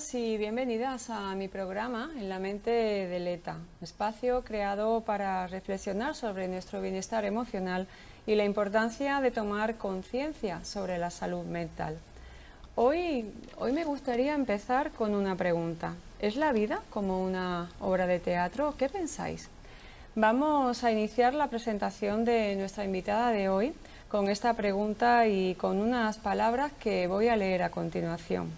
Bienvenidos y bienvenidas a mi programa En la mente de Leta, espacio creado para reflexionar sobre nuestro bienestar emocional y la importancia de tomar conciencia sobre la salud mental. Hoy me gustaría empezar con una pregunta. ¿Es la vida como una obra de teatro? ¿Qué pensáis? Vamos a iniciar la presentación de nuestra invitada de hoy con esta pregunta y con unas palabras que voy a leer a continuación.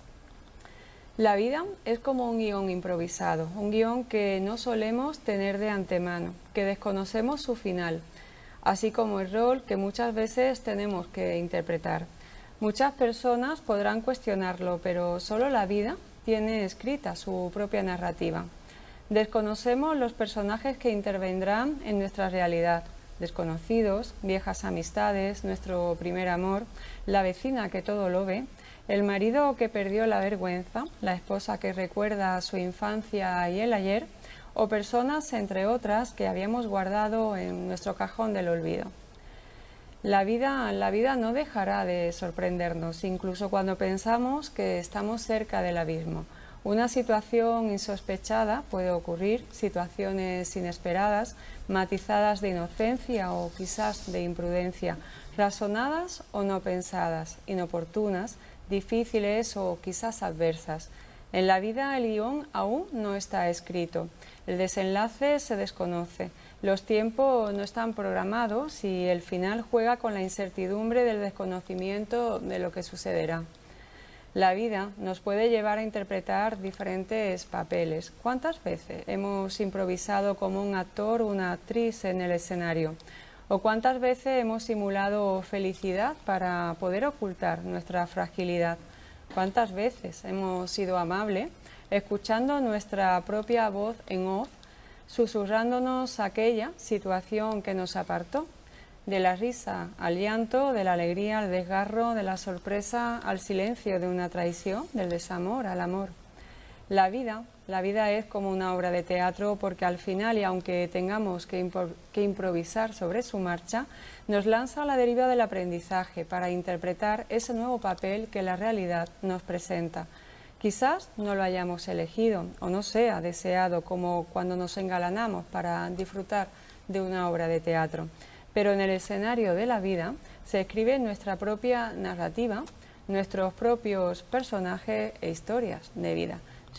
La vida es como un guión improvisado, un guión que no solemos tener de antemano, que desconocemos su final, así como el rol que muchas veces tenemos que interpretar. Muchas personas podrán cuestionarlo, pero solo la vida tiene escrita su propia narrativa. Desconocemos los personajes que intervendrán en nuestra realidad, desconocidos, viejas amistades, nuestro primer amor, la vecina que todo lo ve, el marido que perdió la vergüenza, la esposa que recuerda su infancia y el ayer, o personas, entre otras, que habíamos guardado en nuestro cajón del olvido. La vida no dejará de sorprendernos, incluso cuando pensamos que estamos cerca del abismo. Una situación insospechada puede ocurrir, situaciones inesperadas, matizadas de inocencia o quizás de imprudencia, razonadas o no pensadas, inoportunas, difíciles o quizás adversas. En la vida el guión aún no está escrito, el desenlace se desconoce, los tiempos no están programados y el final juega con la incertidumbre del desconocimiento de lo que sucederá. La vida nos puede llevar a interpretar diferentes papeles. ¿Cuántas veces hemos improvisado como un actor o una actriz en el escenario? ¿O cuántas veces hemos simulado felicidad para poder ocultar nuestra fragilidad? ¿Cuántas veces hemos sido amables, escuchando nuestra propia voz en off, susurrándonos aquella situación que nos apartó? De la risa al llanto, de la alegría al desgarro, de la sorpresa al silencio, de una traición, del desamor al amor. La vida es como una obra de teatro porque al final, y aunque tengamos que improvisar sobre su marcha, nos lanza a la deriva del aprendizaje para interpretar ese nuevo papel que la realidad nos presenta. Quizás no lo hayamos elegido o no sea deseado, como cuando nos engalanamos para disfrutar de una obra de teatro. Pero en el escenario de la vida se escribe nuestra propia narrativa, nuestros propios personajes e historias de vida.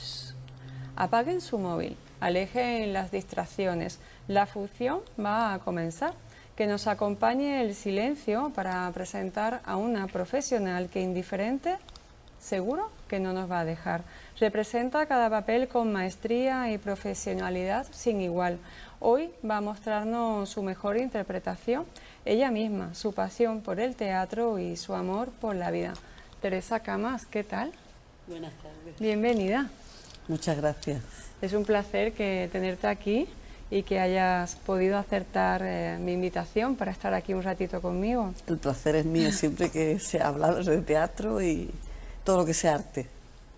Apaguen su móvil, alejen las distracciones. La función va a comenzar. Que nos acompañe el silencio para presentar a una profesional que, indiferente, seguro que no nos va a dejar. Representa cada papel con maestría y profesionalidad sin igual. Hoy va a mostrarnos su mejor interpretación, ella misma, su pasión por el teatro y su amor por la vida. Teresa Camas, ¿qué tal? Buenas tardes. Bienvenida. Muchas gracias. Es un placer tenerte aquí y que hayas podido aceptar mi invitación para estar aquí un ratito conmigo. El placer es mío siempre que se habla de teatro y todo lo que sea arte.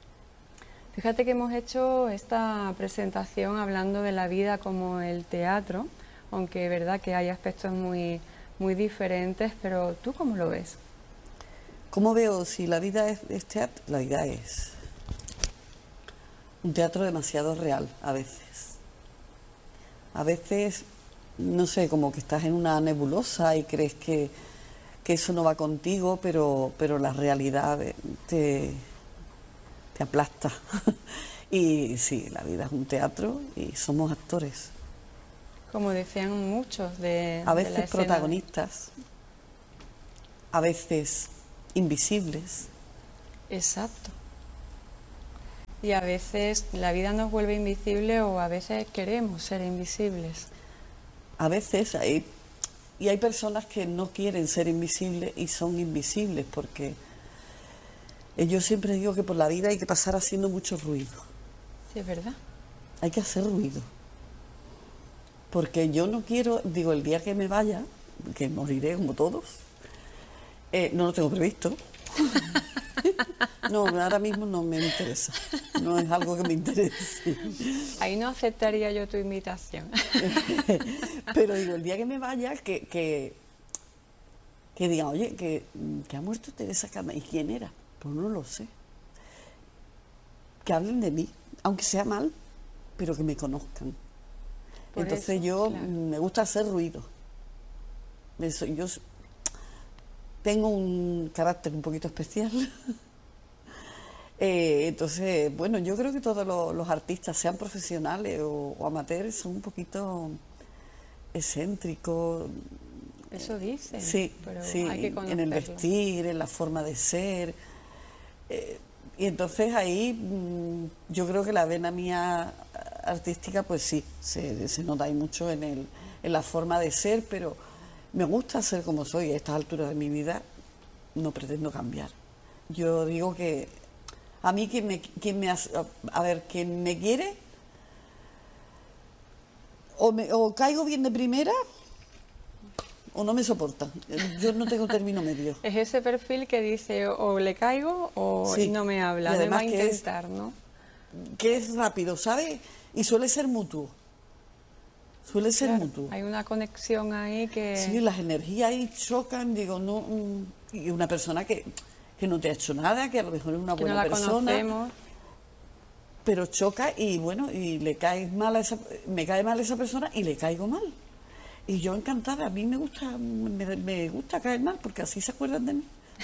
Fíjate que hemos hecho esta presentación hablando de la vida como el teatro, aunque es verdad que hay aspectos muy diferentes, pero ¿tú cómo lo ves? ¿Cómo veo si la vida es teatro? La vida es un teatro demasiado real a veces. A veces, no sé, como que estás en una nebulosa y crees que eso no va contigo, pero la realidad te aplasta. Y sí, la vida es un teatro y somos actores. Como decían muchos a veces protagonistas, a veces invisibles. Exacto. Y a veces la vida nos vuelve invisible o a veces queremos ser invisibles. A veces hay personas que no quieren ser invisibles y son invisibles porque yo siempre digo que por la vida hay que pasar haciendo mucho ruido. Sí, es verdad. Hay que hacer ruido. Porque yo no quiero, digo, el día que me vaya, que moriré como todos, no lo tengo previsto. No, ahora mismo no me interesa. No es algo que me interese. Ahí no aceptaría yo tu invitación. Pero digo, el día que me vaya, que digan, oye, que ha muerto Teresa Camas. ¿Y quién era? Pues no lo sé. que hablen de mí, aunque sea mal, pero que me conozcan. Por Entonces eso, yo claro. me gusta hacer ruido. Yo tengo un carácter un poquito especial. Entonces, bueno, yo creo que todos los artistas, sean profesionales o amateurs, son un poquito excéntricos. Eso dicen, Sí, pero hay que sí, en el conocerlo. vestir, en la forma de ser. Y entonces ahí yo creo que la vena mía artística, pues sí, se nota ahí mucho en la forma de ser, pero me gusta ser como soy. A estas alturas de mi vida no pretendo cambiar. Yo digo que a mí quien me quiere o caigo bien de primera o no me soporta. Yo no tengo término medio. Es ese perfil que dice o le caigo o y Sí, no me y habla, no va además a intentar, ¿no? que es rápido, ¿sabes? Y suele ser mutuo. Suele ser Claro, mutuo. hay una conexión ahí Sí, que, las energías ahí chocan, digo, no. Y una persona que no te ha hecho nada, que a lo mejor es una que no buena la persona, conocemos. pero choca y bueno, y le cae mal me cae mal esa persona y le caigo mal. Y yo encantada, a mí me gusta caer mal porque así se acuerdan de mí.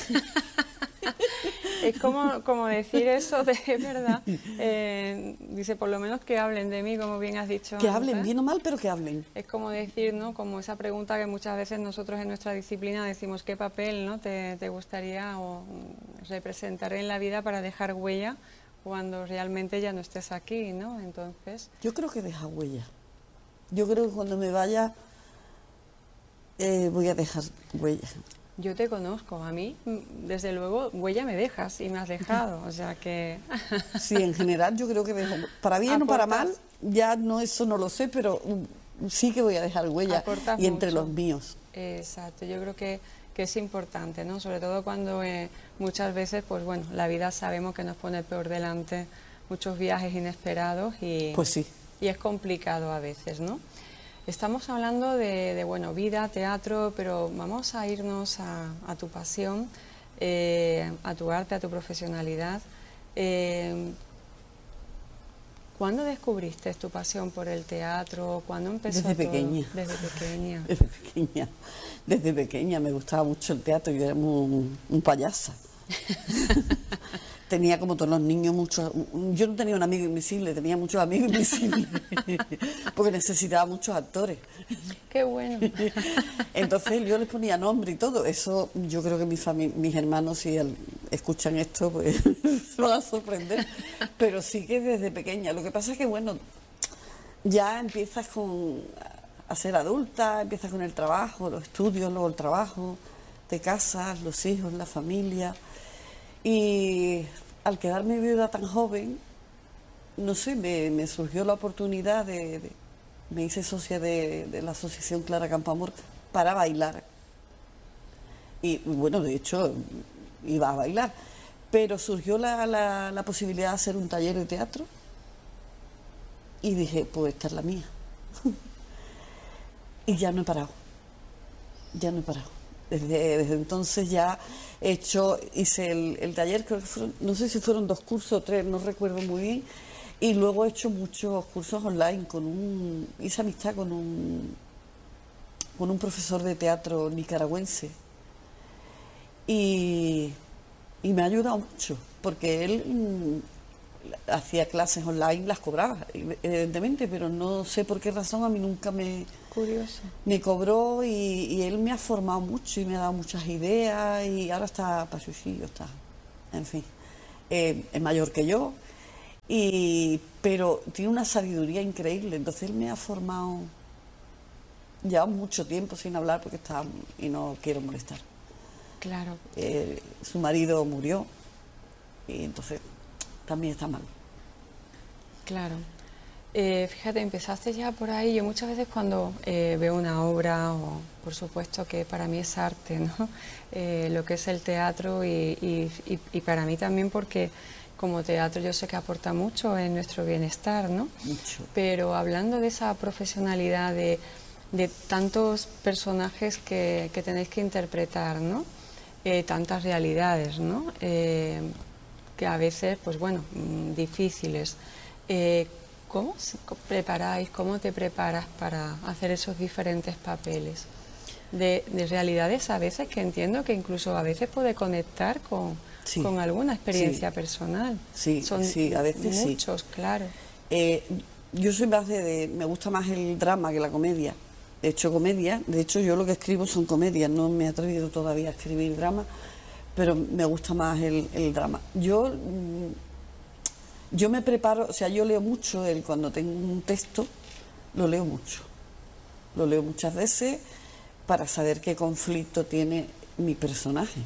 Es como decir eso de es verdad. Dice, por lo menos que hablen de mí, como bien has dicho Que hablen antes. bien o mal, pero que hablen. Es como decir, ¿no? Como esa pregunta que muchas veces nosotros en nuestra disciplina decimos, ¿qué papel, ¿no? te gustaría representar en la vida para dejar huella cuando realmente ya no estés aquí, ¿no? Entonces, Yo creo que deja huella. Yo creo que cuando me vaya voy a dejar huella. yo te conozco, a mí, desde luego, huella me dejas y me has dejado, o sea que Sí, en general yo creo que dejo, para bien o para mal, aportas, ya no, eso no lo sé, pero sí que voy a dejar huella aportas y entre los mucho. míos. Exacto, yo creo que es importante, ¿no? Sobre todo cuando muchas veces, pues bueno, la vida sabemos que nos pone peor delante muchos viajes inesperados Pues sí, y es complicado a veces, ¿no? Estamos hablando bueno, vida, teatro, pero vamos a irnos a tu pasión, a tu arte, a tu profesionalidad. Eh, ¿Cuándo descubriste tu pasión por el teatro? ¿Cuándo empezó desde todo? pequeña, Desde pequeña. desde pequeña, desde pequeña me gustaba mucho el teatro, yo era un payasa. Tenía como todos los niños muchos. Yo no tenía un amigo invisible, tenía muchos amigos invisibles, porque necesitaba muchos actores. Qué bueno. Entonces yo les ponía nombre y todo. Eso yo creo que mis hermanos, si escuchan esto, pues se van a sorprender. Pero sí que desde pequeña. Lo que pasa es que, bueno, ya empiezas a ser adulta, empiezas con el trabajo, los estudios, luego el trabajo, te casas, los hijos, la familia. Y al quedarme viuda tan joven, no sé, me surgió la oportunidad me hice socia de la Asociación Clara Campoamor para bailar. Y bueno, de hecho, iba a bailar. Pero surgió la posibilidad de hacer un taller de teatro y dije, pues esta es la mía. Y ya no he parado, ya no he parado. Desde entonces ya hice el taller, creo que no sé si fueron 2 cursos o 3, no recuerdo muy bien. Y luego he hecho muchos cursos online hice amistad con un profesor de teatro nicaragüense. Y, y me ha ayudado mucho, porque él hacía clases online, las cobraba, evidentemente, pero no sé por qué razón a mí nunca Curioso. me cobró y él me ha formado mucho y me ha dado muchas ideas y ahora está pachuchillo, está, en fin, es mayor que yo, pero tiene una sabiduría increíble, entonces él me ha formado, lleva mucho tiempo sin hablar porque está y no quiero molestar. Claro, Su marido murió y entonces también está mal. claro. Fíjate, empezaste ya por ahí. Yo muchas veces cuando veo una obra, o por supuesto que para mí es arte, ¿no? Lo que es el teatro y para mí también porque como teatro yo sé que aporta mucho en nuestro bienestar, ¿no? Mucho. Pero hablando de esa profesionalidad de tantos personajes que tenéis que interpretar, ¿no? Tantas realidades, ¿no? que a veces, pues bueno, difíciles. ¿Cómo preparáis, cómo te preparas para hacer esos diferentes papeles? De realidades a veces que entiendo que incluso a veces puede conectar con alguna experiencia personal. Sí, a veces muchos, claro. Yo soy más me gusta más el drama que la comedia. He hecho comedia, de hecho yo lo que escribo son comedias, no me he atrevido todavía a escribir drama, pero me gusta más el drama. Yo me preparo, o sea, yo leo mucho, cuando tengo un texto, lo leo mucho. Lo leo muchas veces para saber qué conflicto tiene mi personaje.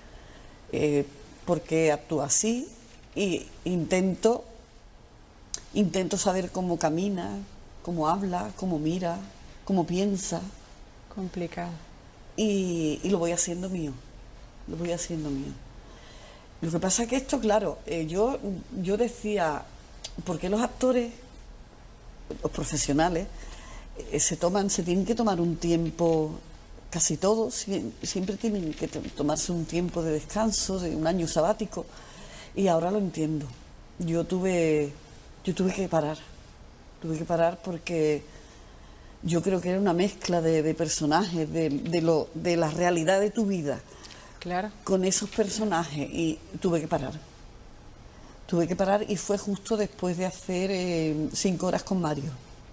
Porque actúa así y intento saber cómo camina, cómo habla, cómo mira, cómo piensa. Complicado. Y lo voy haciendo mío. Lo voy haciendo mío. Lo que pasa es que esto, claro, yo decía, ¿por qué los actores, los profesionales, se tienen que tomar un tiempo, casi todos, siempre tienen que tomarse un tiempo de descanso, de un año sabático? Y ahora lo entiendo. Yo tuve que parar. Tuve que parar porque yo creo que era una mezcla de personajes, de la realidad de tu vida. Claro. Con esos personajes, y tuve que parar. Tuve que parar y fue justo después de hacer 5 horas con Mario.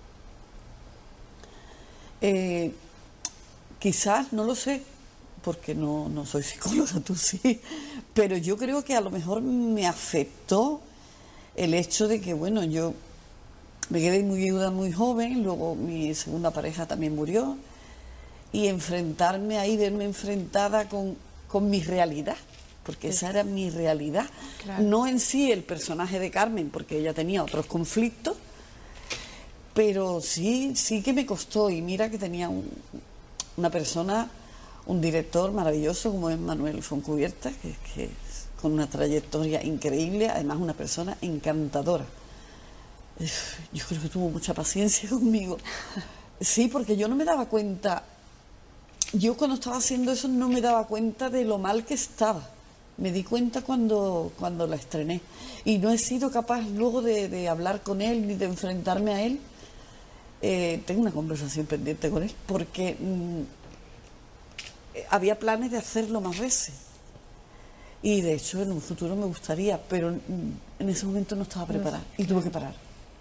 Quizás, no lo sé, porque no soy psicóloga, tú sí, pero yo creo que a lo mejor me afectó el hecho de que, bueno, yo me quedé muy viuda muy joven, luego mi segunda pareja también murió, y enfrentarme ahí, verme enfrentada con mi realidad, porque esa era mi realidad. Claro. No en sí el personaje de Carmen, porque ella tenía otros conflictos, pero sí que me costó. Y mira que tenía una persona, un director maravilloso como es Manuel Foncubierta, que es con una trayectoria increíble, además una persona encantadora. Yo creo que tuvo mucha paciencia conmigo. Sí, porque yo no me daba cuenta. Yo cuando estaba haciendo eso no me daba cuenta de lo mal que estaba. Me di cuenta cuando la estrené. Y no he sido capaz luego de hablar con él ni de enfrentarme a él. Tengo una conversación pendiente con él porque había planes de hacerlo más veces. Y de hecho en un futuro me gustaría, pero en ese momento no estaba preparada. Y tuve que parar.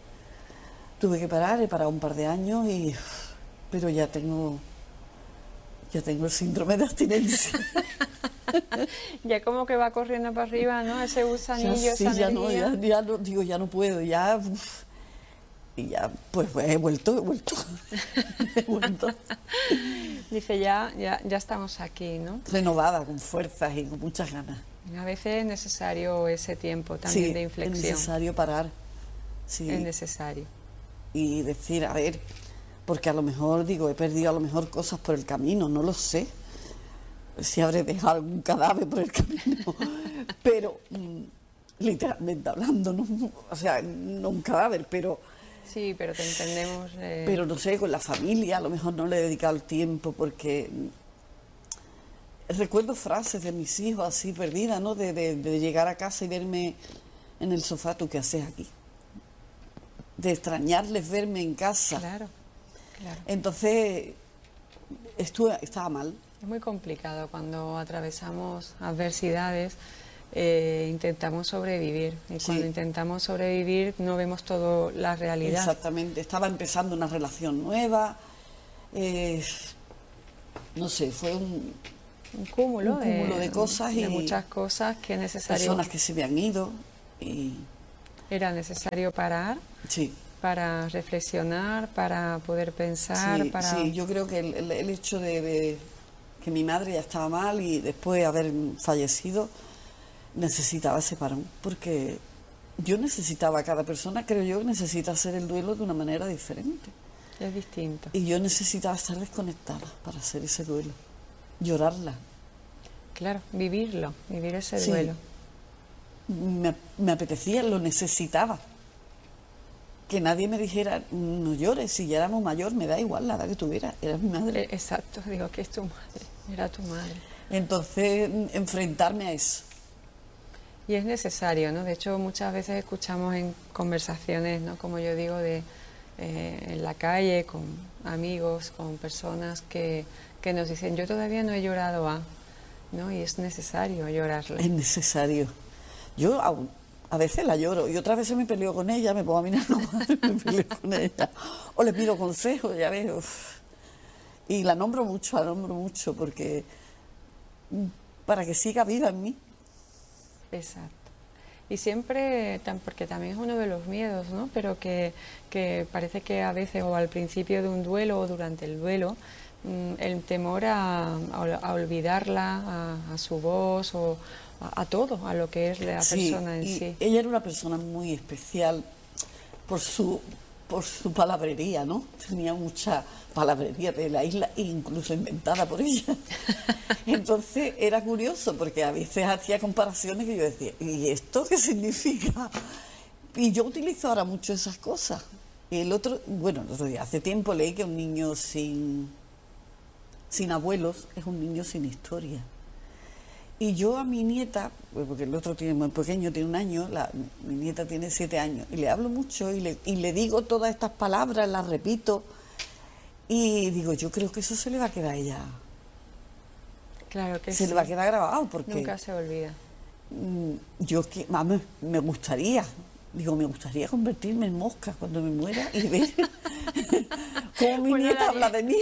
He parado un par de años, pero ya tengo el síndrome de abstinencia. Ya como que va corriendo para arriba, ¿no? Ese gusanillo, esa energía. Ya no puedo, ya. Y ya, pues he vuelto. He vuelto. Dice, ya estamos aquí, ¿no? Renovada, con fuerzas y con muchas ganas. A veces es necesario ese tiempo también de inflexión. Es necesario parar. Sí. Es necesario. Y decir, a ver, porque a lo mejor, he perdido a lo mejor cosas por el camino, no lo sé. Si habré dejado algún cadáver por el camino. Pero, literalmente hablando, ¿no? O sea, no un cadáver, pero... Sí, pero te entendemos. Pero no sé, con la familia a lo mejor no le he dedicado el tiempo porque... Recuerdo frases de mis hijos así perdidas, ¿no? De llegar a casa y verme en el sofá, ¿tú qué haces aquí? De extrañarles verme en casa. Claro. Entonces, estaba mal. Es muy complicado cuando atravesamos adversidades, intentamos sobrevivir. Y cuando intentamos sobrevivir no vemos toda la realidad. Exactamente. Estaba empezando una relación nueva. No sé, fue un cúmulo de cosas. De muchas cosas que es necesario. Personas que se me han ido. Era necesario parar. Sí. Para reflexionar, para poder pensar. Sí, yo creo que el hecho de que mi madre ya estaba mal y después de haber fallecido, necesitaba ese parón, porque yo necesitaba, cada persona creo yo necesita hacer el duelo de una manera diferente. Es distinto. Y yo necesitaba estar desconectada para hacer ese duelo, llorarla. Claro, vivir ese duelo. Me apetecía, lo necesitaba. Que nadie me dijera, no llores, si ya éramos mayor, me da igual la edad que tuviera, era mi madre. Exacto, digo que es tu madre, era tu madre. Entonces, enfrentarme a eso. Y es necesario, ¿no? De hecho, muchas veces escuchamos en conversaciones, ¿no? Como yo digo, en la calle, con amigos, con personas que nos dicen, yo todavía no he llorado ¿no? Y es necesario llorarle. Es necesario. Yo a veces la lloro y otras veces me peleo con ella, me pongo a mirar los cuadros y me peleo con ella. O le pido consejos, ya ves. Uf. Y la nombro mucho porque para que siga viva en mí. Exacto. Y siempre, porque también es uno de los miedos, ¿no? Pero que parece que a veces, o al principio de un duelo o durante el duelo, el temor a olvidarla, a su voz o a todo, a lo que es la persona en sí. Ella era una persona muy especial por su palabrería, ¿no? Tenía mucha palabrería de la isla, incluso inventada por ella. Entonces era curioso porque a veces hacía comparaciones que yo decía, ¿y esto qué significa? Y yo utilizo ahora mucho esas cosas. El otro día, hace tiempo leí que un niño sin abuelos es un niño sin historia. Y yo a mi nieta, porque el otro tiene muy pequeño, tiene 1 año, mi nieta tiene 7 años, y le hablo mucho y le digo todas estas palabras, las repito, y digo, yo creo que eso se le va a quedar a ella. Claro que se le va a quedar grabado, porque nunca se olvida. Me gustaría convertirme en mosca cuando me muera y ver cómo mi nieta habla de mí.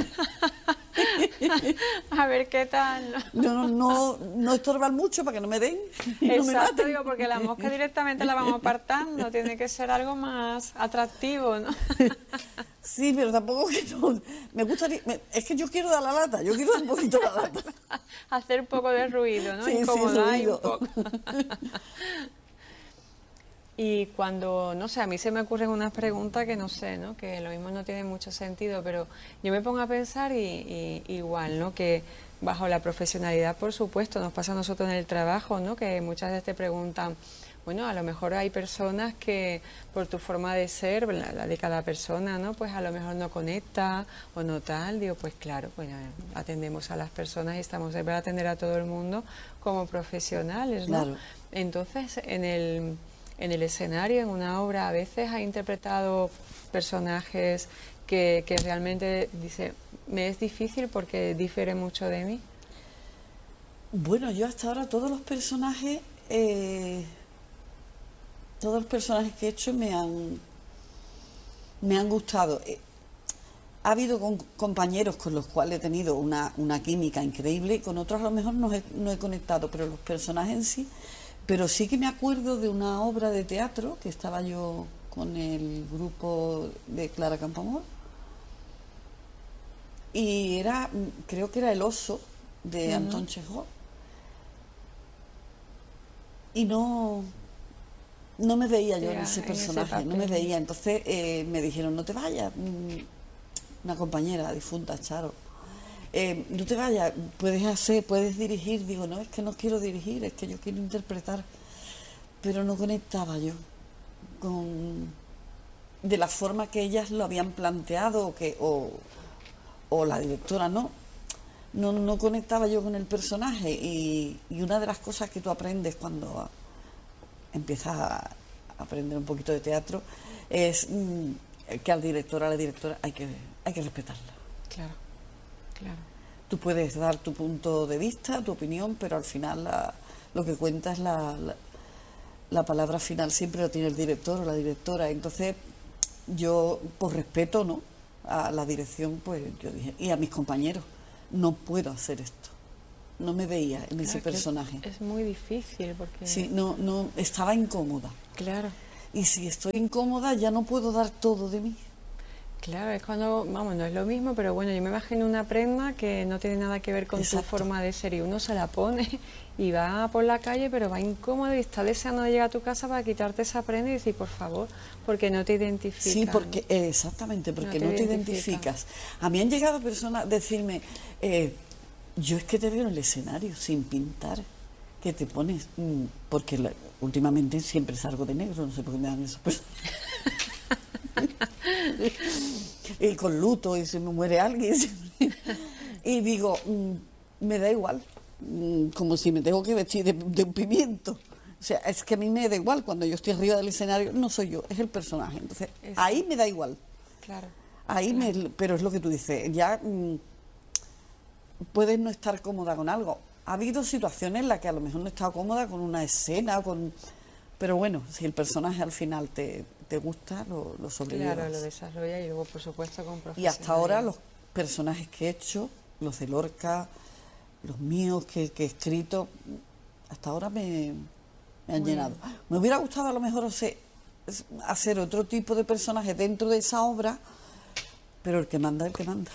A ver qué tal. No estorbar mucho para que no me den. Exacto, digo, porque la mosca directamente la vamos apartando, tiene que ser algo más atractivo, ¿no? Sí, pero tampoco que no. Me gustaría. Es que yo quiero dar la lata, yo quiero dar un poquito la lata. Hacer un poco de ruido, ¿no? Sí, Incomodar sí, un poco. Y cuando, no sé, a mí se me ocurren unas preguntas que no sé, ¿no? Que lo mismo no tiene mucho sentido, pero yo me pongo a pensar y igual, ¿no? Que bajo la profesionalidad, por supuesto, nos pasa a nosotros en el trabajo, ¿no? Que muchas veces te preguntan, bueno, a lo mejor hay personas que por tu forma de ser, la de cada persona, ¿no? Pues a lo mejor no conecta o no tal. Digo, pues claro, bueno, atendemos a las personas y estamos ahí para atender a todo el mundo como profesionales, ¿no? Claro. Entonces, en el escenario, en una obra, a veces ha interpretado personajes que realmente dice, me es difícil porque difiere mucho de mí. Bueno, yo hasta ahora todos los personajes que he hecho me han gustado. Ha habido compañeros con los cuales he tenido una química increíble y con otros a lo mejor no he conectado, pero los personajes en sí. Pero sí que me acuerdo de una obra de teatro que estaba yo con el grupo de Clara Campoamor y creo que era El oso de Anton Chekhov y no me veía yo en ese personaje, no me veía. Entonces me dijeron, no te vayas, una compañera difunta, Charo, no te vayas, puedes dirigir. Digo, no, es que no quiero dirigir, es que yo quiero interpretar. Pero no conectaba yo de la forma que ellas lo habían planteado o la directora no conectaba yo con el personaje. Y una de las cosas que tú aprendes cuando empiezas a aprender un poquito de teatro es que al director, a la directora hay que respetarla. Claro. Tú puedes dar tu punto de vista, tu opinión, pero al final lo que cuenta es la palabra final, siempre lo tiene el director o la directora. Entonces yo, por respeto, ¿no?, a la dirección, pues yo dije, y a mis compañeros, no puedo hacer esto. No me veía en ese personaje. Es muy difícil porque... Sí, no, estaba incómoda. Claro. Y si estoy incómoda ya no puedo dar todo de mí. Claro, es cuando, vamos, no es lo mismo, pero bueno, yo me imagino una prenda que no tiene nada que ver con tu forma de ser y uno se la pone y va por la calle, pero va incómodo y está deseando de llegar a tu casa para quitarte esa prenda y decir, por favor, porque no te identificas. Sí, porque exactamente, porque no te identificas. A mí han llegado personas a decirme, yo es que te veo en el escenario sin pintar, que te pones, porque últimamente siempre salgo de negro, no sé por qué me dan esos personas. Y con luto y se me muere alguien y digo, me da igual, como si me tengo que vestir de un pimiento, O sea, es que a mí me da igual, cuando yo estoy arriba del escenario, no soy yo, es el personaje. Entonces, Eso. ahí me da igual. Claro. Ahí pero es lo que tú dices, ya puedes no estar cómoda con algo. Ha habido situaciones en las que a lo mejor no he estado cómoda con una escena, pero bueno, si el personaje al final te gusta, lo sobrellevas. Claro, lo desarrolla y luego, por supuesto, con Y profesionalidad. hasta ahora los personajes que he hecho, los de Lorca, los míos que he escrito, hasta ahora me han llenado. Me hubiera gustado a lo mejor hacer otro tipo de personaje dentro de esa obra, pero el que manda es el que manda.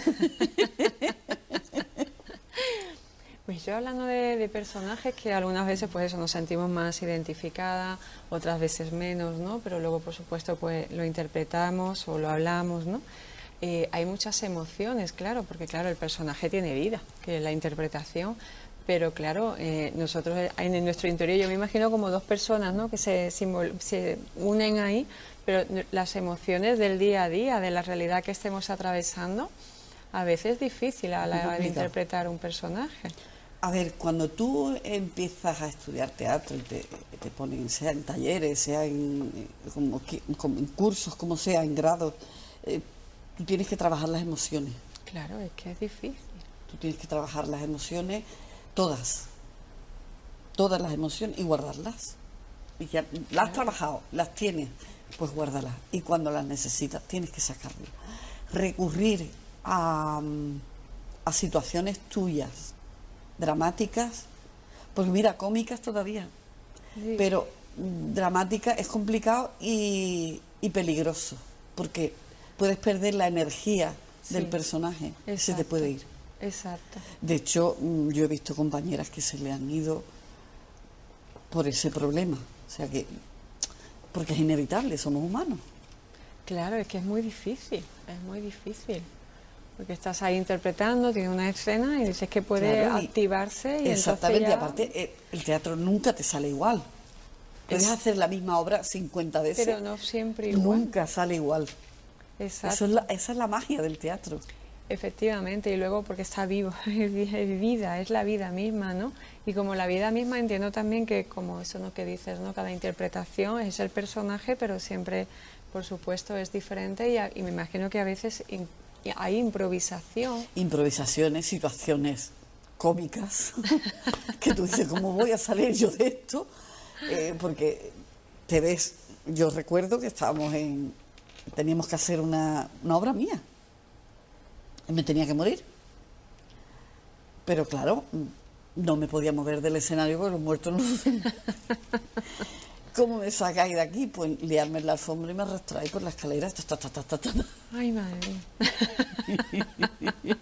Pues yo hablando de personajes que algunas veces pues eso nos sentimos más identificadas, otras veces menos, ¿no? Pero luego por supuesto pues lo interpretamos o lo hablamos, ¿no? Hay muchas emociones, claro, porque claro el personaje tiene vida, que es la interpretación, pero claro nosotros en nuestro interior yo me imagino como dos personas, ¿no? Que se unen ahí, pero las emociones del día a día, de la realidad que estemos atravesando, a veces es difícil a la hora de interpretar un personaje. A ver, cuando tú empiezas a estudiar teatro y te ponen, sea en talleres, sea como en cursos, como sea, en grados, tú tienes que trabajar las emociones. Claro, es que es difícil. Tú tienes que trabajar las emociones, todas las emociones y guardarlas. Y ya las has trabajado, las tienes, pues guárdalas. Y cuando las necesitas, tienes que sacarlas. Recurrir a situaciones tuyas, dramáticas, porque mira, cómicas todavía, sí. Pero dramática es complicado y peligroso, porque puedes perder la energía del personaje, se te puede ir. Exacto. De hecho, yo he visto compañeras que se le han ido por ese problema, o sea que, porque es inevitable, somos humanos. Claro, es que es muy difícil, porque estás ahí interpretando, tienes una escena y dices que puede activarse. Y exactamente, ya... aparte el teatro nunca te sale igual. Puedes hacer la misma obra 50 veces. Pero no siempre igual. Nunca sale igual. Exacto. Esa es la magia del teatro. Efectivamente, y luego porque está vivo, es vida, es la vida misma, ¿no? Y como la vida misma entiendo también que como eso ¿no? que dices, ¿no? Cada interpretación es el personaje, pero siempre, por supuesto, es diferente y me imagino que a veces hay improvisación. Improvisaciones, situaciones cómicas, que tú dices, ¿cómo voy a salir yo de esto? Porque te ves, yo recuerdo que teníamos que hacer una obra mía, y me tenía que morir, pero claro, no me podía mover del escenario porque los muertos no... ¿Cómo me sacáis de aquí? Pues liarme en la alfombra y me arrastráis por la escalera. Ay, madre mía.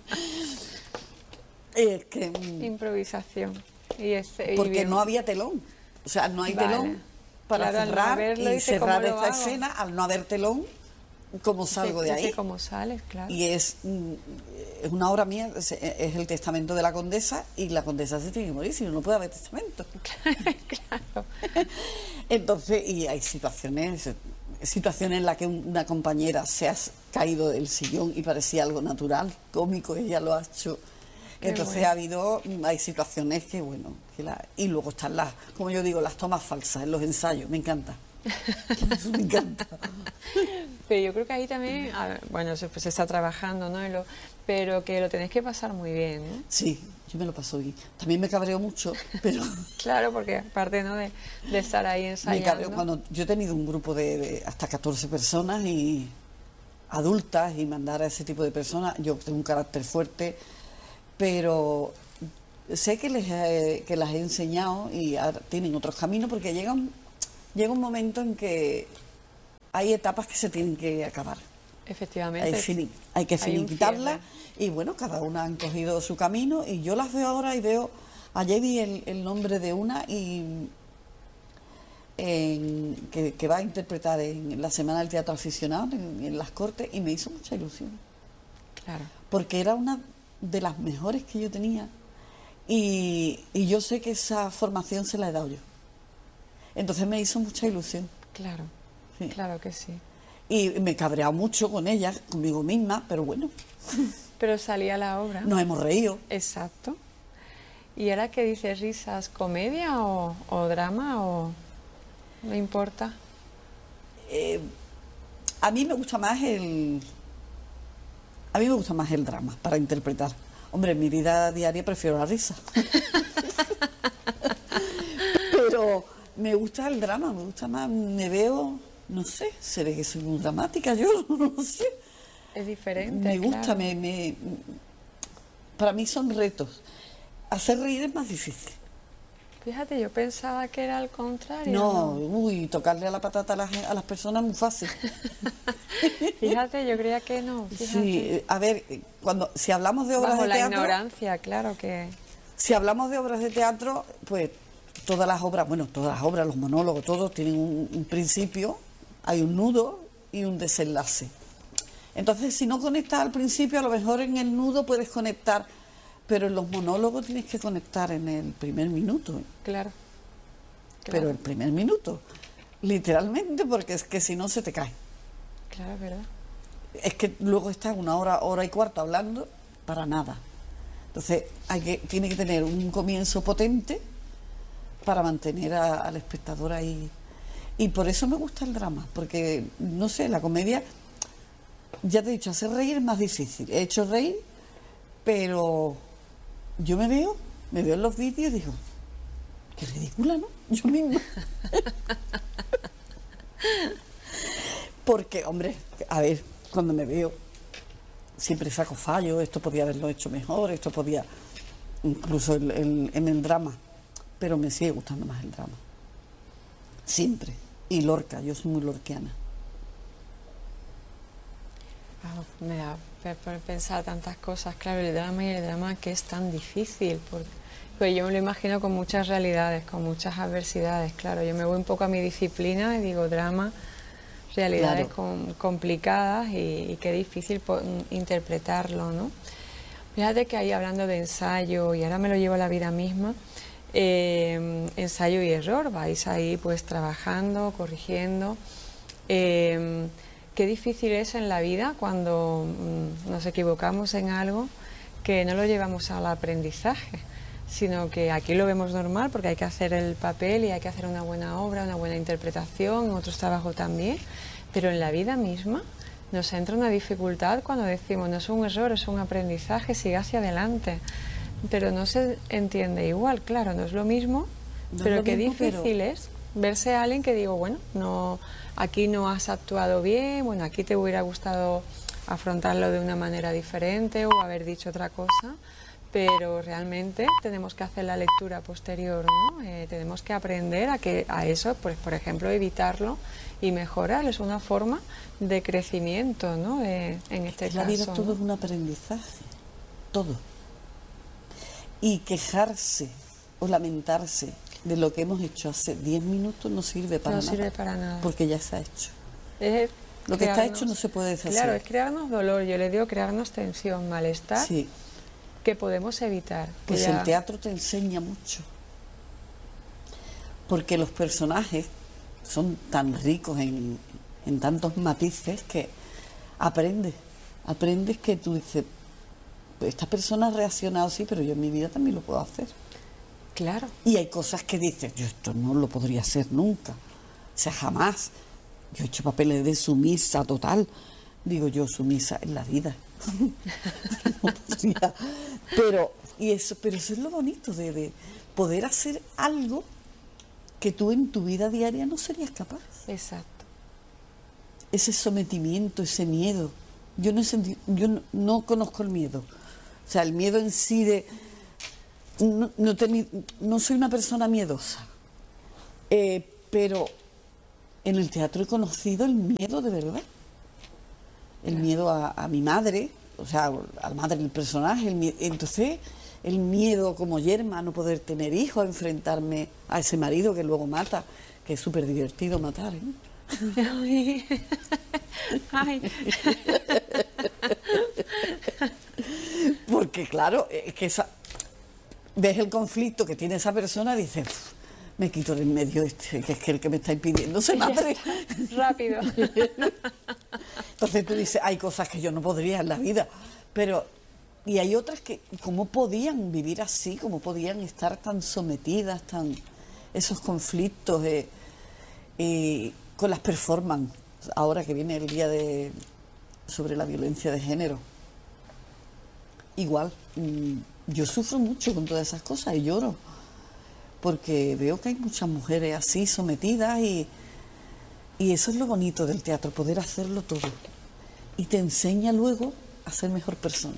Es que... improvisación. porque no había telón. O sea, no hay telón para cerrar y cerrar esta escena. Al no haber telón, ¿cómo salgo de ahí? ¿Cómo sales? Claro. Y es una obra mía, es el testamento de la condesa, y la condesa se tiene que morir, si no, no puede haber testamento. Claro. Entonces, y hay situaciones en las que una compañera se ha caído del sillón y parecía algo natural, cómico, ella lo ha hecho. Entonces hay situaciones que, bueno, y luego están como yo digo, las tomas falsas en los ensayos, me encanta. Eso me encanta. Pero yo creo que ahí también, bueno, se está trabajando, ¿no? Pero que lo tenéis que pasar muy bien, ¿no? Sí, yo me lo paso bien. También me cabreo mucho, pero... Claro, porque aparte, ¿no? de estar ahí ensayando. Me cabreo cuando yo he tenido un grupo de hasta 14 personas y adultas, y mandar a ese tipo de personas, yo tengo un carácter fuerte, pero sé que las he enseñado y ahora tienen otros caminos, porque llega un momento en que hay etapas que se tienen que acabar. Efectivamente. Hay que finiquitarlas, y bueno, cada una han cogido su camino, y yo las veo ahora y veo, ayer vi el nombre de una que va a interpretar en la Semana del Teatro Aficionado en Las Cortes, y me hizo mucha ilusión. Claro. Porque era una de las mejores que yo tenía, y yo sé que esa formación se la he dado yo. Entonces me hizo mucha ilusión. Claro, sí. Claro que sí. Y me he cabreado mucho con ella, conmigo misma, pero bueno. Pero salía la obra. Nos hemos reído. Exacto. ¿Y ahora qué dices, risas, comedia o drama o no importa? A mí me gusta más a mí me gusta más el drama para interpretar. Hombre, en mi vida diaria prefiero la risa. Pero me gusta el drama, me gusta más, me veo, no sé, se ve que soy muy dramática, yo no sé. Es diferente, Me gusta, claro. para mí son retos. Hacer reír es más difícil. Fíjate, yo pensaba que era al contrario. No, uy, tocarle a la patata a las personas es muy fácil. Fíjate, yo creía que no, fíjate. Sí, a ver, si hablamos de obras Bajo de la teatro, ignorancia, claro que... si hablamos de obras de teatro, pues todas las obras, los monólogos, todos tienen un principio, hay un nudo y un desenlace. Entonces, si no conectas al principio, a lo mejor en el nudo puedes conectar, pero en los monólogos tienes que conectar en el primer minuto. Claro. Pero el primer minuto, literalmente, porque es que si no se te cae. Claro, es verdad. Es que luego estás una hora y cuarto hablando para nada. Entonces tiene que tener un comienzo potente para mantener al espectador ahí. Y por eso me gusta el drama, porque, no sé, la comedia, ya te he dicho, hacer reír es más difícil. He hecho reír, pero yo me veo en los vídeos y digo, qué ridícula, ¿no? Yo misma. Porque, hombre, a ver, cuando me veo, siempre saco fallos, esto podía haberlo hecho mejor, esto podía, incluso en el drama, pero me sigue gustando más el drama. Siempre. Y Lorca, yo soy muy lorquiana. Me da por pensar tantas cosas, claro, el drama que es tan difícil, porque pues yo me lo imagino con muchas realidades, con muchas adversidades, claro, yo me voy un poco a mi disciplina y digo drama, realidades Claro. complicadas y qué difícil interpretarlo, ¿no? Fíjate que ahí hablando de ensayo, y ahora me lo llevo a la vida misma, ensayo y error, vais ahí pues trabajando, corrigiendo. Qué difícil es en la vida cuando nos equivocamos en algo que no lo llevamos al aprendizaje, sino que aquí lo vemos normal porque hay que hacer el papel y hay que hacer una buena obra, una buena interpretación, en otros trabajos también, pero en la vida misma nos entra una dificultad cuando decimos no es un error, es un aprendizaje, sigue hacia adelante, pero no se entiende igual, claro, no es lo mismo, No pero es lo qué mismo, difícil es verse a alguien que digo, bueno, no, aquí no has actuado bien, bueno, aquí te hubiera gustado afrontarlo de una manera diferente o haber dicho otra cosa, pero realmente tenemos que hacer la lectura posterior, ¿no? Tenemos que aprender a eso, pues, por ejemplo, evitarlo y mejorar, es una forma de crecimiento, ¿no? En este caso. La vida todo ¿no? es un aprendizaje, todo. Y quejarse o lamentarse de lo que hemos hecho hace 10 minutos no sirve para nada. No sirve para nada. Porque ya está hecho. Es Lo que está hecho no se puede deshacer. Claro, es crearnos dolor, yo le digo crearnos tensión, malestar, Sí. que podemos evitar. Pues el teatro te enseña mucho. Porque los personajes son tan ricos en tantos matices que aprendes que tú dices, pues esta persona ha reaccionado así, pero yo en mi vida también lo puedo hacer. Claro. Y hay cosas que dices, yo esto no lo podría hacer nunca, o sea, jamás. Yo he hecho papeles de sumisa total, digo yo, sumisa en la vida. No podría. Pero eso es lo bonito de poder hacer algo que tú en tu vida diaria no serías capaz. Exacto. Ese sometimiento, ese miedo. Yo no conozco el miedo. O sea, el miedo en sí de... No soy una persona miedosa. Pero en el teatro he conocido el miedo de verdad. El miedo a mi madre, o sea, a la madre del personaje. Entonces, el miedo como yerma a no poder tener hijos, a enfrentarme a ese marido que luego mata, que es súper divertido matar, ¿eh? Ay. Ay. Porque claro, es que ves el conflicto que tiene esa persona y dices, me quito de en medio este, que es que el que me está impidiendo se mate. Rápido. Entonces tú dices, hay cosas que yo no podría en la vida, pero y hay otras que, ¿cómo podían vivir así? ¿Cómo podían estar tan sometidas, esos conflictos con las performances? Ahora que viene el día sobre la violencia de género. Igual, yo sufro mucho con todas esas cosas y lloro, porque veo que hay muchas mujeres así sometidas y eso es lo bonito del teatro, poder hacerlo todo. Y te enseña luego a ser mejor persona.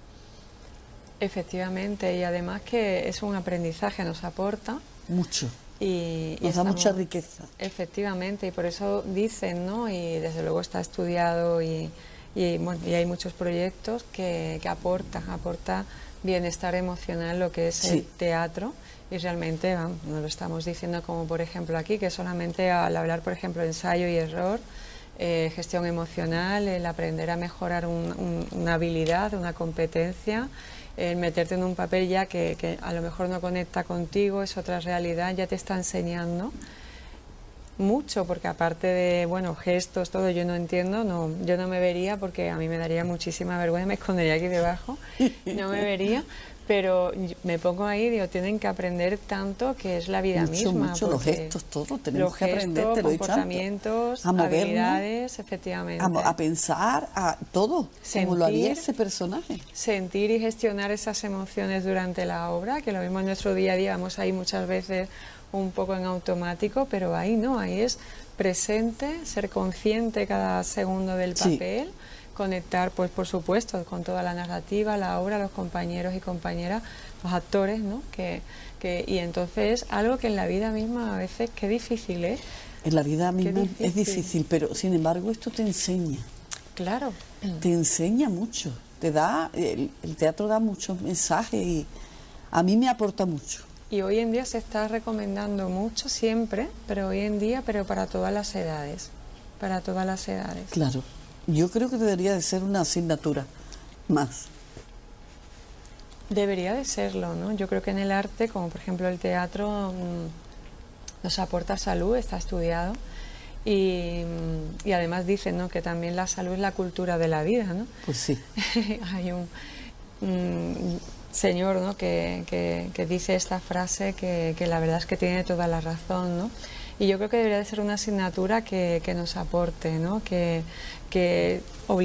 Efectivamente, y además que es un aprendizaje, nos aporta. Mucho. Y nos da mucha riqueza. Efectivamente, y por eso dicen, ¿no? Y desde luego está estudiado y hay muchos proyectos que aporta bienestar emocional lo que es el teatro. Y realmente nos lo estamos diciendo, como por ejemplo aquí, que solamente al hablar, por ejemplo, ensayo y error, gestión emocional, el aprender a mejorar una habilidad, una competencia, el meterte en un papel ya que a lo mejor no conecta contigo, es otra realidad, ya te está enseñando mucho, porque aparte de, bueno, gestos, todo, yo no entiendo, yo no me vería, porque a mí me daría muchísima vergüenza, me escondería aquí debajo, no me vería. Pero me pongo ahí y digo, tienen que aprender tanto, que es la vida misma. Mucho, los gestos, todo, tenemos que aprender, te lo he dicho antes. Comportamientos, a movernos, habilidades, efectivamente. A pensar, a todo, como lo haría ese personaje. Sentir y gestionar esas emociones durante la obra, que lo mismo en nuestro día a día, vamos ahí muchas veces un poco en automático, pero ahí no, ahí es presente, ser consciente cada segundo del papel. Conectar, pues por supuesto, con toda la narrativa, la obra, los compañeros y compañeras, los actores, ¿no? Y entonces algo que en la vida misma a veces qué difícil es. En la vida misma es difícil, pero sin embargo esto te enseña. Claro. Te enseña mucho, te da, el teatro da muchos mensajes y a mí me aporta mucho. Y hoy en día se está recomendando mucho siempre, pero hoy en día, pero para todas las edades, para todas las edades. Claro. Yo creo que debería de ser una asignatura más. Debería de serlo, ¿no? Yo creo que en el arte, como por ejemplo el teatro, nos aporta salud, está estudiado. Y además dicen, ¿no?, que también la salud es la cultura de la vida, ¿no? Pues sí. Hay un señor, ¿no?, que dice esta frase que la verdad es que tiene toda la razón, ¿no? Y yo creo que debería de ser una asignatura que nos aporte, ¿no? Ser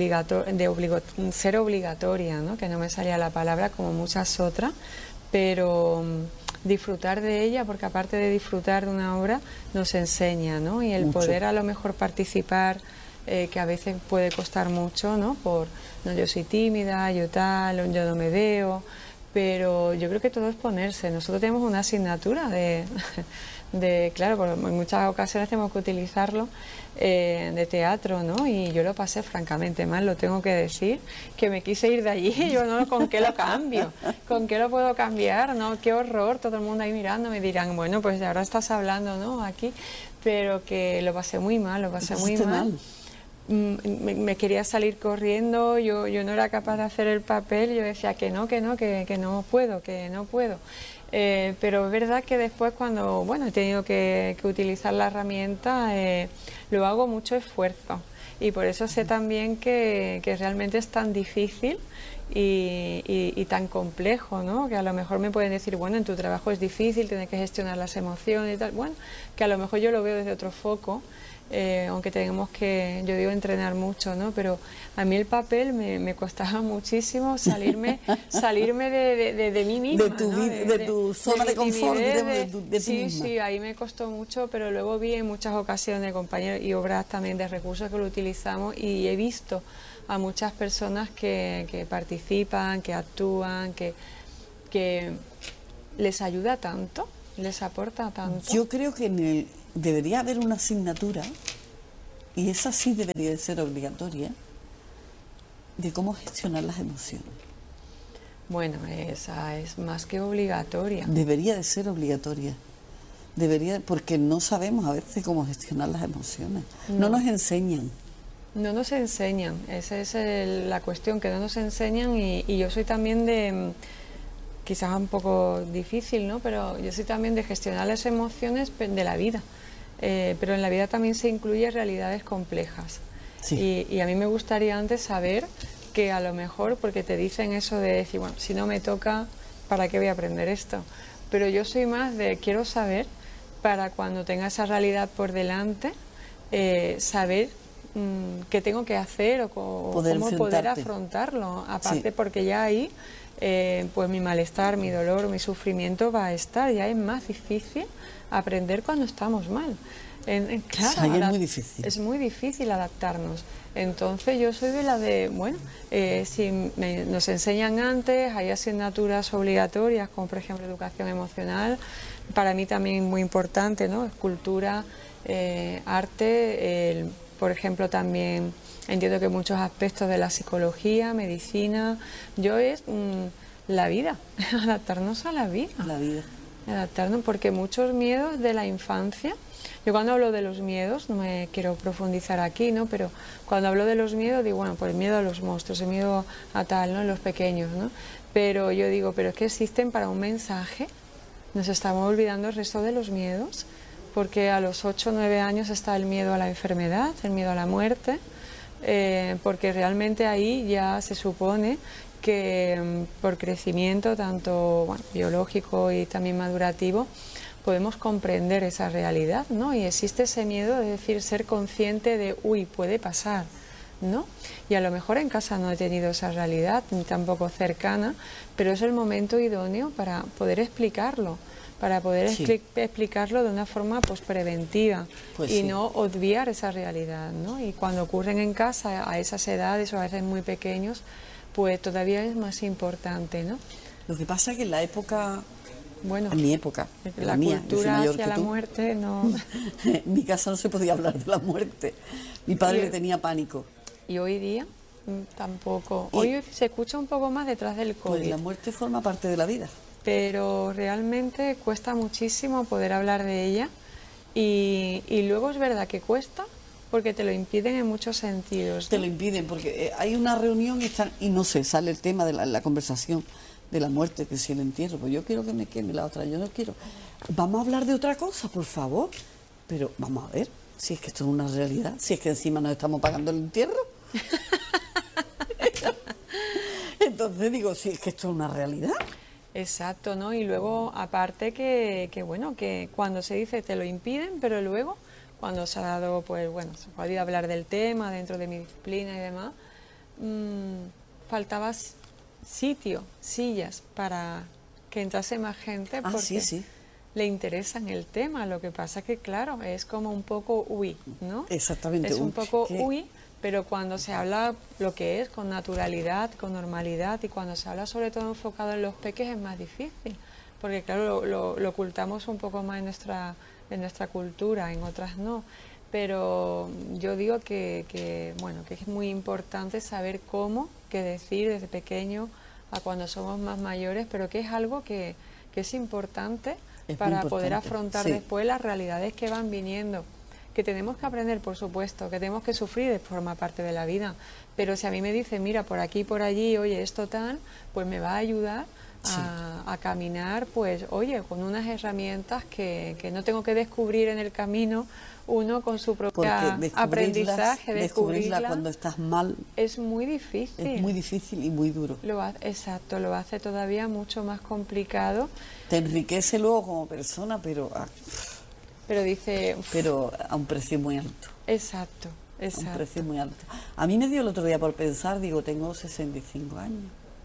obligatoria, ¿no? Que no me salía la palabra, como muchas otras, pero disfrutar de ella, porque aparte de disfrutar de una obra, nos enseña, ¿no? Y el mucho. Poder a lo mejor participar, que a veces puede costar mucho, ¿no? No, yo soy tímida, yo no me veo, pero yo creo que todo es ponerse. Nosotros tenemos una asignatura claro, en muchas ocasiones tenemos que utilizarlo, de teatro, ¿no? Y yo lo pasé francamente mal, lo tengo que decir, que me quise ir de allí, yo no, ¿con qué lo cambio? ¿Con qué lo puedo cambiar? ¿No? Qué horror, todo el mundo ahí mirando, me dirán, bueno, pues ahora estás hablando, ¿no?, aquí, pero que lo pasé muy mal, lo pasé muy mal. Me quería salir corriendo, yo no era capaz de hacer el papel, yo decía que no puedo. Pero es verdad que después, cuando he tenido que utilizar la herramienta, lo hago mucho esfuerzo, y por eso sé también que realmente es tan difícil y tan complejo, ¿no? Que a lo mejor me pueden decir, bueno, en tu trabajo es difícil, tienes que gestionar las emociones y tal, bueno, que a lo mejor yo lo veo desde otro foco. Aunque tenemos que, yo digo, entrenar mucho, ¿no? Pero a mí el papel me costaba muchísimo salirme de mí misma, de tu zona de confort, de ti misma. Sí, ahí me costó mucho, pero luego vi en muchas ocasiones compañeros y obras también de recursos que lo utilizamos, y he visto a muchas personas que participan, que actúan, que les ayuda tanto, les aporta tanto. Yo creo que debería haber una asignatura, y esa sí debería de ser obligatoria, de cómo gestionar las emociones. Bueno, esa es más que obligatoria. Debería de ser obligatoria. Porque no sabemos a veces cómo gestionar las emociones. No nos enseñan. No nos enseñan, esa es la cuestión, que no nos enseñan, y yo soy también quizás un poco difícil, ¿no? Pero yo soy también de gestionar las emociones de la vida. Pero en la vida también se incluyen realidades complejas. Sí. Y a mí me gustaría antes saber que a lo mejor, porque te dicen eso de decir, bueno, si no me toca, ¿para qué voy a aprender esto? Pero yo soy más de quiero saber para cuando tenga esa realidad por delante, saber qué tengo que hacer o cómo poder afrontarlo. Aparte, porque ya ahí, pues mi malestar, mi dolor, mi sufrimiento va a estar. Ya es más difícil aprender cuando estamos mal. Claro, es muy difícil. Es muy difícil adaptarnos. Entonces yo soy de la de, bueno, si nos enseñan antes, hay asignaturas obligatorias, como por ejemplo educación emocional, para mí también muy importante, ¿no? Cultura, arte, por ejemplo también entiendo que muchos aspectos de la psicología, medicina, yo es la vida, adaptarnos a la vida. La vida. Adaptarnos, porque muchos miedos de la infancia. Yo cuando hablo de los miedos, no me quiero profundizar aquí, ¿no? Pero cuando hablo de los miedos, digo, bueno, pues el miedo a los monstruos, el miedo a tal, ¿no? En los pequeños, ¿no? Pero yo digo, pero es que existen para un mensaje, nos estamos olvidando el resto de los miedos, porque a los 8 o 9 años está el miedo a la enfermedad, el miedo a la muerte, porque realmente ahí ya se supone que por crecimiento, tanto biológico y también madurativo, podemos comprender esa realidad, ¿no? Y existe ese miedo de decir, ser consciente de, uy, puede pasar, ¿no? Y a lo mejor en casa no he tenido esa realidad, ni tampoco cercana, pero es el momento idóneo para poder explicarlo, para poder explicarlo de una forma pues preventiva y no obviar esa realidad, ¿no? Y cuando ocurren en casa a esas edades o a veces muy pequeños, pues todavía es más importante, ¿no? Lo que pasa es que en la época... Bueno, en mi época, la mía, cultura hacia la muerte no... En mi casa no se podía hablar de la muerte. Mi padre le tenía pánico. Y hoy día tampoco. Hoy se escucha un poco más detrás del COVID. Pues la muerte forma parte de la vida. Pero realmente cuesta muchísimo poder hablar de ella y luego es verdad que cuesta porque te lo impiden en muchos sentidos, ¿no? Te lo impiden porque hay una reunión y no sé, sale el tema de la conversación de la muerte, que si el entierro, pues yo quiero que me queme, la otra yo no quiero. Vamos a hablar de otra cosa, por favor. Pero vamos a ver, si es que esto es una realidad, si es que encima nos estamos pagando el entierro. Entonces digo, si es que esto es una realidad. Exacto, ¿no? Y luego, aparte que bueno, que cuando se dice te lo impiden, pero luego, cuando se ha dado, pues bueno, se ha podido hablar del tema dentro de mi disciplina y demás, faltaba sitio, sillas, para que entrase más gente porque le interesan el tema. Lo que pasa que, claro, es como un poco ¿no? Exactamente. Es un poco pero cuando se habla lo que es con naturalidad, con normalidad, y cuando se habla sobre todo enfocado en los peques es más difícil, porque claro, lo ocultamos un poco más en nuestra cultura, en otras no. Pero yo digo que es muy importante saber cómo, qué decir desde pequeño a cuando somos más mayores, pero que es algo que es importante para poder afrontar después las realidades que van viniendo. Que tenemos que aprender, por supuesto, que tenemos que sufrir, forma parte de la vida. Pero si a mí me dicen, mira, por aquí, por allí, oye, esto tal, pues me va a ayudar a caminar, pues, oye, con unas herramientas que no tengo que descubrir en el camino uno con su propio aprendizaje. Descubrirla cuando estás mal es muy difícil. Es muy difícil y muy duro. Exacto, lo hace todavía mucho más complicado. Te enriquece luego como persona, pero a un precio muy alto. Exacto. A un precio muy alto. A mí me dio el otro día por pensar, digo, tengo 65 años.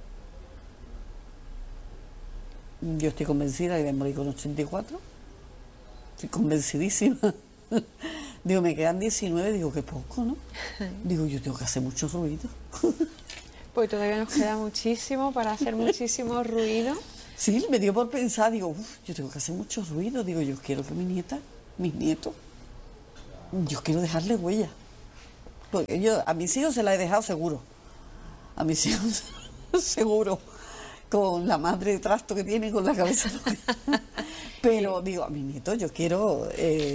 Yo estoy convencida que voy a morir con 84. Estoy convencidísima. Digo, me quedan 19, digo, qué poco, ¿no? Digo, yo tengo que hacer mucho ruido. Pues todavía nos queda muchísimo para hacer muchísimo ruido. Sí, me dio por pensar, digo, yo tengo que hacer mucho ruido. Digo, yo quiero que mis nietos, yo quiero dejarle huella. Porque yo a mis hijos se la he dejado seguro. A mis hijos seguro. Con la madre de trasto que tienen, con la cabeza. Pero digo, a mis nietos yo quiero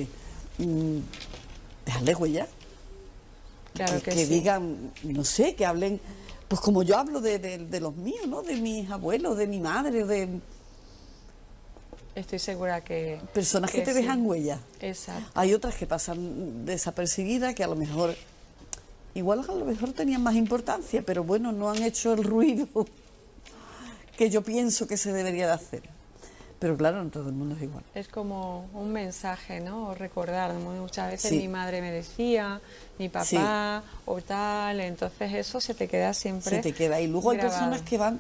dejarles huella. Claro que sí. Digan, no sé, que hablen, pues como yo hablo de los míos, ¿no? De mis abuelos, de mi madre, de... Estoy segura que... Personas que te dejan huella. Exacto. Hay otras que pasan desapercibidas, que a lo mejor igual a lo mejor tenían más importancia, pero bueno, no han hecho el ruido que yo pienso que se debería de hacer. Pero claro, no todo el mundo es igual. Es como un mensaje, ¿no? O recordar, ¿no? Muchas veces Sí. mi madre me decía, mi papá, o tal, entonces eso se te queda siempre Se te queda. Y luego hay grabado. personas que van...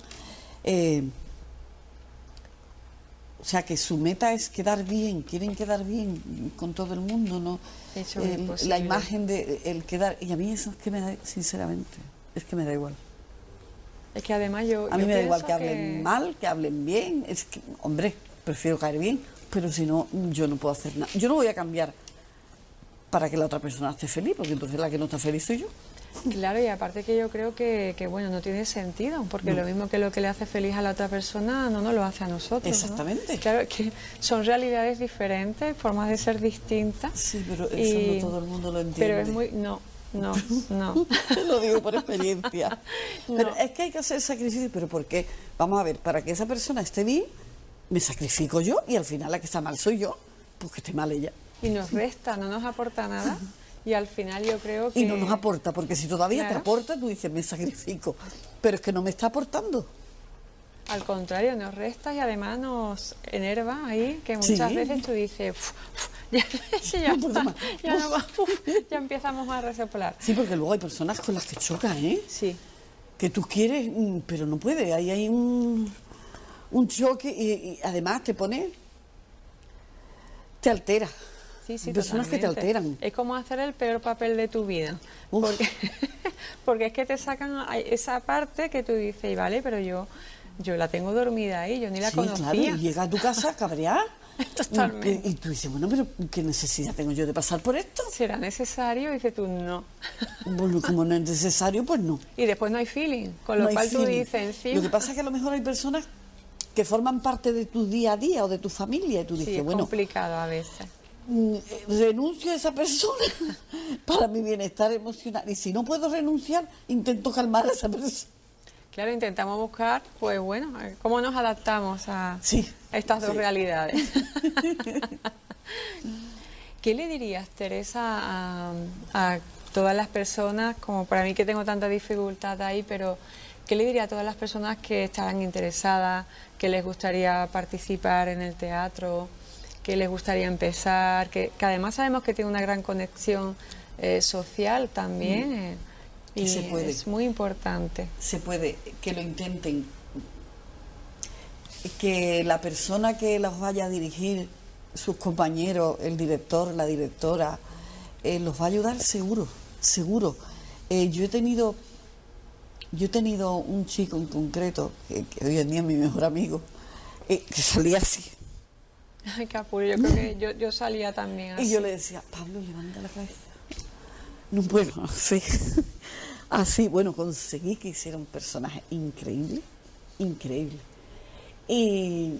o sea, que su meta es quedar bien, quieren quedar bien con todo el mundo, ¿no? Eso es imposible. La imagen de el quedar... Y a mí eso es que me da, sinceramente, es que me da igual. Es que además yo A mí me da igual pienso que hablen mal, que hablen bien. Es que, hombre, prefiero caer bien, pero si no, yo no puedo hacer nada. Yo no voy a cambiar para que la otra persona esté feliz, porque entonces la que no está feliz soy yo. Claro, y aparte que yo creo que bueno, no tiene sentido, porque No. lo mismo que lo que le hace feliz a la otra persona no nos lo hace a nosotros, ¿no? Exactamente. Claro, que son realidades diferentes, formas de ser distintas. Sí, pero eso no todo el mundo lo entiende. Pero es muy... No. Te lo digo por experiencia. No. Pero es que hay que hacer sacrificio. ¿Pero por qué? Vamos a ver, para que esa persona esté bien, me sacrifico yo y al final la que está mal soy yo, pues que esté mal ella. Y nos resta, no nos aporta nada. Y al final yo creo que... Y no nos aporta, porque si todavía te Claro. aporta, tú dices, me sacrifico. Pero es que no me está aportando. Al contrario, nos resta y además nos enerva ahí, que Sí. muchas veces tú dices... ya, ya, No puedo más. ya, no va, ya empezamos a resoplar. Sí, porque luego hay personas con las que chocan, ¿eh? Sí. Que tú quieres, pero no puedes. Ahí hay un choque y además te pone... Te altera. Sí, sí, Hay personas que te totalmente. alteran. Es como hacer el peor papel de tu vida. Uf. Porque es que te sacan esa parte que tú dices, y vale, pero yo la tengo dormida ahí, yo ni la Sí, conocía. claro, y llega a tu casa cabreada. Totalmente. Y tú dices, bueno, pero ¿qué necesidad tengo yo de pasar por esto? ¿Será necesario? Y dices tú, no. Bueno, como no es necesario, pues no. Y después no hay feeling, con lo No hay cual tú feeling. dices, encima... Lo que pasa es que a lo mejor hay personas que forman parte de tu día a día o de tu familia y tú Sí, dices, es bueno, complicado a veces. renuncio a esa persona para mi bienestar emocional. Y si no puedo renunciar, intento calmar a esa persona. Claro, intentamos buscar, pues bueno, cómo nos adaptamos a Sí, estas dos sí. realidades. ¿Qué le dirías, Teresa, a todas las personas, como para mí que tengo tanta dificultad ahí, pero qué le diría a todas las personas que estarán interesadas, que les gustaría participar en el teatro, que les gustaría empezar, que además sabemos que tiene una gran conexión social también? Que Y se puede. es muy importante. Se puede, que lo intenten, que la persona que los vaya a dirigir, sus compañeros, el director, la directora, los va a ayudar seguro, seguro. Yo he tenido un chico en concreto, que hoy en día es mi mejor amigo, que salía así. Ay, qué apuro, yo creo que yo salía también así. Y yo le decía, Pablo, levanta la cabeza. No puedo, sí. Así, bueno, conseguí que hiciera un personaje increíble, increíble. Y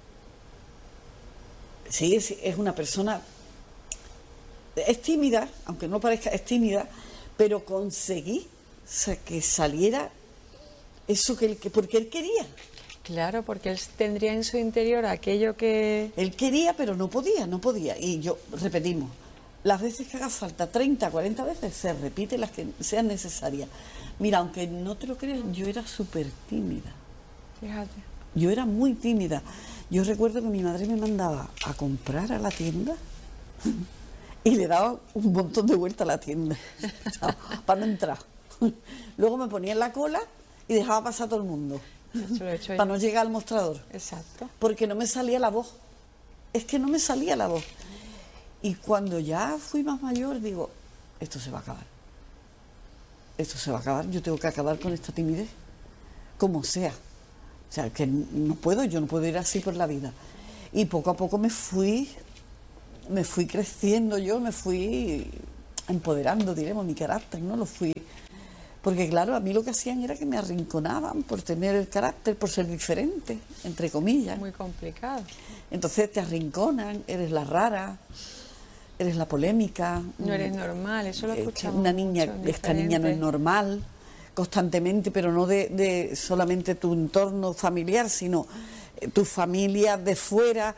sí, es una persona, es tímida, aunque no parezca, es tímida, pero conseguí, o sea, que saliera eso porque él quería. Claro, porque él tendría en su interior aquello que... Él quería, pero no podía. Y yo, repetimos, las veces que haga falta, 30, 40 veces, se repite las que sean necesarias. Mira, aunque no te lo creas, yo era súper tímida. Fíjate. Yo era muy tímida. Yo recuerdo que mi madre me mandaba a comprar a la tienda y le daba un montón de vueltas a la tienda para no entrar. Luego me ponía en la cola y dejaba pasar a todo el mundo Eso lo he hecho yo. para no llegar al mostrador. Exacto. Porque no me salía la voz. Es que no me salía la voz. Y cuando ya fui más mayor, digo, esto se va a acabar. Esto se va a acabar, yo tengo que acabar con esta timidez, como sea. O sea, que yo no puedo ir así por la vida. Y poco a poco me fui creciendo yo, me fui empoderando, diremos, mi carácter, ¿no? Lo fui. Porque claro, a mí lo que hacían era que me arrinconaban por tener el carácter, por ser diferente, entre comillas. Muy complicado. Entonces te arrinconan, eres la rara, eres la polémica. No eres normal, eso lo escuchamos Una niña, mucho, esta niña no es diferente. normal, constantemente, pero no de solamente tu entorno familiar, sino tu familia de fuera,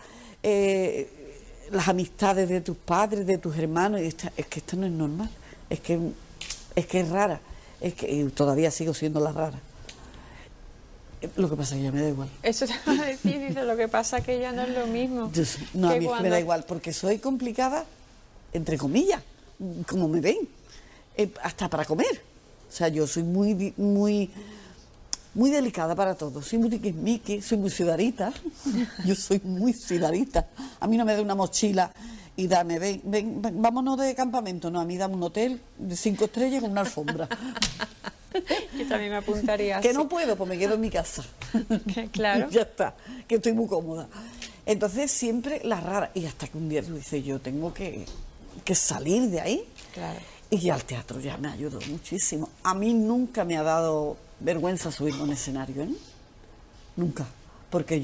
las amistades de tus padres, de tus hermanos. Es que esto no es normal, es que Es que es rara, es que y todavía sigo siendo la rara. Lo que pasa es que ya me da igual. Eso te va a decir, dice, lo que pasa que ya no es lo mismo. No, a mí es que cuando... me da igual, porque soy complicada, entre comillas, como me ven, hasta para comer. O sea, yo soy muy delicada para todo. Soy muy tiquismiqui, soy muy ciudarita. Yo soy muy ciudarita. A mí no me da una mochila y dame, ven, vámonos de campamento. No, a mí dame un hotel de 5 estrellas con una alfombra. Yo también me apuntaría Que así. no puedo, pues me quedo en mi casa. Claro. Ya está, que estoy muy cómoda. Entonces siempre la rara. Y hasta que un día dice, yo tengo que salir de ahí. Claro. Y ya el teatro ya me ayudó muchísimo. A mí nunca me ha dado vergüenza subirme a un escenario, ¿eh? Nunca. Porque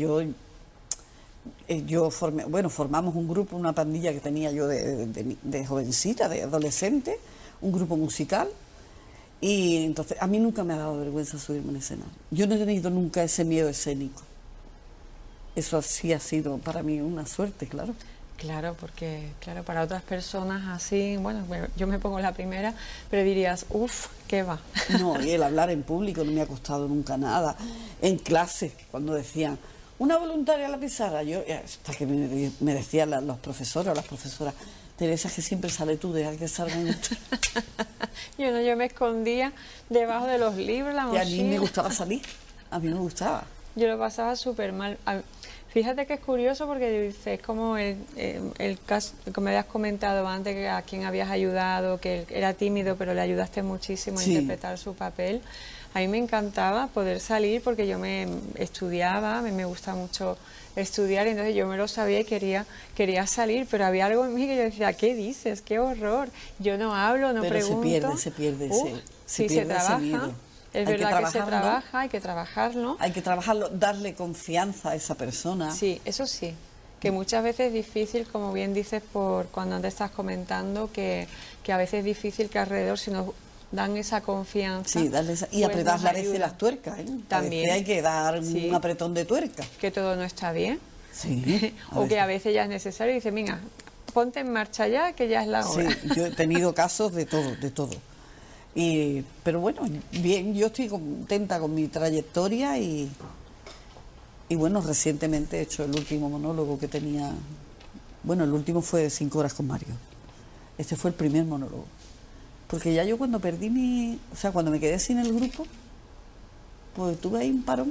formamos un grupo, una pandilla que tenía yo de jovencita, de adolescente, un grupo musical. Y entonces a mí nunca me ha dado vergüenza subirme al escenario. Yo no he tenido nunca ese miedo escénico. Eso sí ha sido para mí una suerte, claro. Claro, porque claro, para otras personas así, bueno, yo me pongo la primera, pero dirías, uff, ¿qué va? No, y el hablar en público no me ha costado nunca nada. En clase, cuando decían, una voluntaria a la pizarra, hasta que me decían los profesores o las profesoras, Teresa, que siempre sale tú, deja que salgan. Yo me escondía debajo de los libros, la mochila. Y a mí me gustaba salir, a mí me gustaba. Yo lo pasaba súper mal. Fíjate que es curioso porque dices, como el caso, como habías comentado antes, que a quien habías ayudado, que él era tímido, pero le ayudaste muchísimo a interpretar su papel. A mí me encantaba poder salir porque yo me estudiaba, me gusta mucho estudiar, entonces yo me lo sabía y quería salir, pero había algo en mí que yo decía, ¿qué dices? ¡Qué horror! Yo no hablo, no pero pregunto. se pierde sí, se trabaja. Es verdad que se trabaja, hay que trabajarlo. Hay que trabajarlo, darle confianza a esa persona. Sí, eso sí, que muchas veces es difícil, como bien dices, por cuando te estás comentando, que a veces es difícil que alrededor, si nos dan esa confianza. Sí, darle y pues apretar a veces las tuercas, ¿eh? También. Hay que dar un apretón de tuerca. Que todo no está bien. Sí. O que a veces ya es necesario y dice, venga, ponte en marcha ya, que ya es la hora. Sí, yo he tenido casos de todo. Pero bueno, bien, yo estoy contenta con mi trayectoria y bueno, recientemente he hecho el último monólogo que tenía. Bueno, el último fue 5 horas con Mario. Este fue el primer monólogo. Porque ya yo cuando cuando me quedé sin el grupo, pues tuve ahí un parón.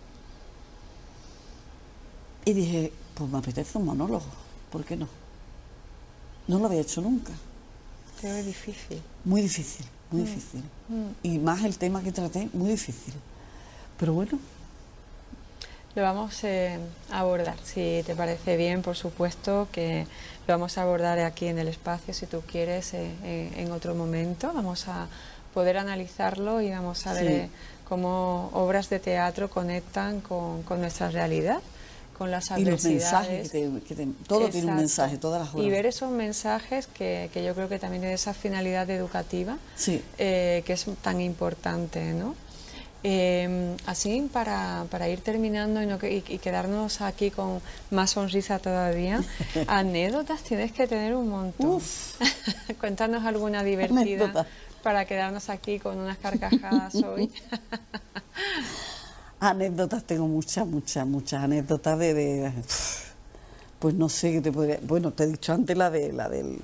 Y dije, pues me apetece un monólogo, ¿por qué no? No lo había hecho nunca. Pero es difícil. Muy difícil. Y más el tema que traté, muy difícil. Pero bueno. Lo vamos a abordar, si te parece bien, por supuesto, que lo vamos a abordar aquí en el espacio, si tú quieres, en otro momento. Vamos a poder analizarlo y vamos a ver cómo obras de teatro conectan con nuestra realidad, con las adversidades. Y los mensajes, todo tiene un mensaje, todas las obras. Y ver esos mensajes que yo creo que también tiene esa finalidad educativa, que es tan importante, ¿no? Así, para ir terminando y quedarnos aquí con más sonrisa todavía, anécdotas tienes que tener un montón. Uf. Cuéntanos alguna divertida Anécdota. Para quedarnos aquí con unas carcajadas hoy. Anécdotas, tengo muchas anécdotas pues no sé qué te podría. Bueno, te he dicho antes la de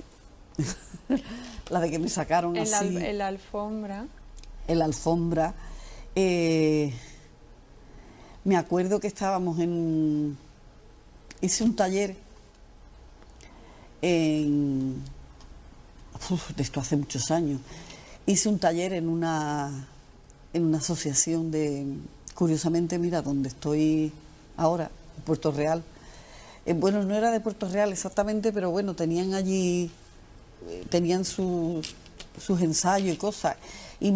que me sacaron así. En la alfombra. En la alfombra. Me acuerdo que estábamos hice un taller de esto hace muchos años. Hice un taller en una asociación curiosamente, mira, donde estoy ahora, en Puerto Real. Bueno, no era de Puerto Real exactamente, pero bueno, tenían allí, tenían sus ensayos y cosas.